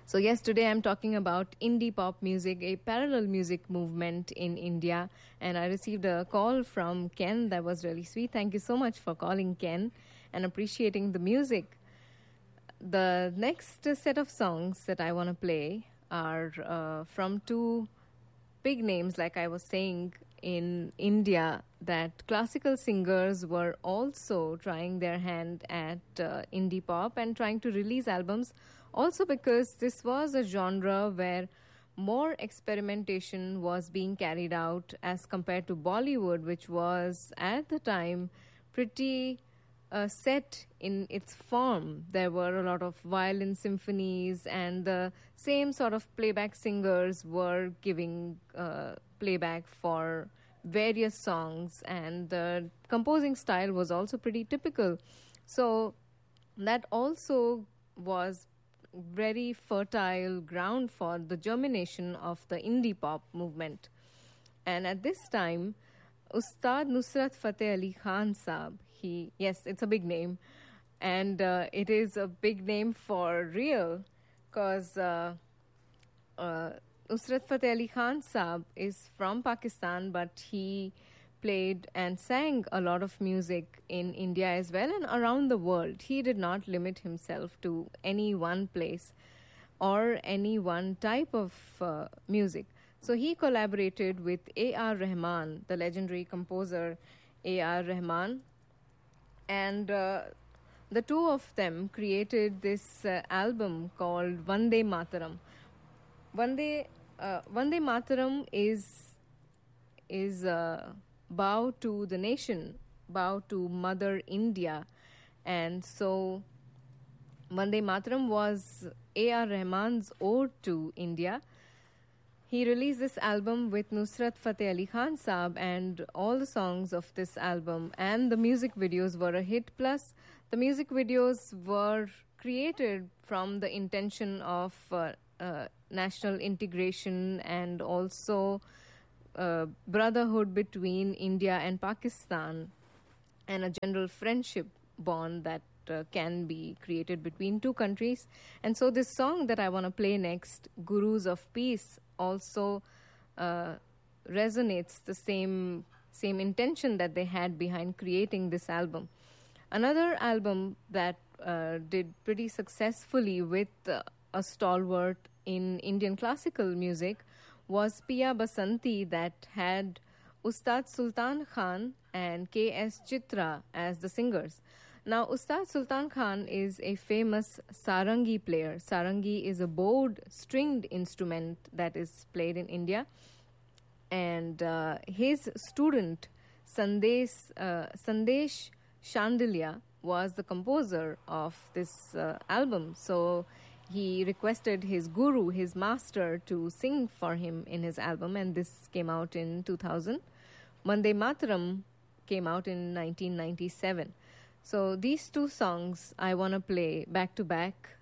So, yes, today I'm talking about indie pop music, a parallel music movement in India. And I received a call from Ken that was really sweet. Thank you so much for calling, Ken, and appreciating the music. The next set of songs that I want to play are from two big names, like I was saying, in India, that classical singers were also trying their hand at indie pop and trying to release albums, also because this was a genre where more experimentation was being carried out as compared to Bollywood, which was at the time pretty set in its form. There were a lot of violin symphonies, and the same sort of playback singers were giving playback for various songs, and the composing style was also pretty typical. So that also was very fertile ground for the germination of the indie pop movement. And at this time, Ustad Nusrat Fateh Ali Khan Saab, yes, it's a big name, and it is a big name for real, because Nusrat Fateh Ali Khan Saab is from Pakistan, but he played and sang a lot of music in India as well and around the world. He did not limit himself to any one place or any one type of music. So he collaborated with A.R. Rahman, the legendary composer A.R. Rahman, and the two of them created this album called Vande Mataram. Vande Mataram is bow to the nation, bow to Mother India. And so Vande Mataram was A.R. Rahman's ode to India. He released this album with Nusrat Fateh Ali Khan Saab, and all the songs of this album and the music videos were a hit. Plus, the music videos were created from the intention of national integration and also brotherhood between India and Pakistan, and a general friendship bond that can be created between two countries. And so this song that I want to play next, Gurus of Peace, also resonates the same intention that they had behind creating this album. Another album that did pretty successfully with a stalwart in Indian classical music was Piya Basanti, that had Ustad Sultan Khan and K.S. Chitra as the singers. Now, Ustad Sultan Khan is a famous sarangi player. Sarangi is a bowed stringed instrument that is played in India. And his student, Sandesh Shandilia, was the composer of this album. So he requested his guru, his master, to sing for him in his album, and this came out in 2000. Vande Mataram came out in 1997. So these two songs I want to play back to back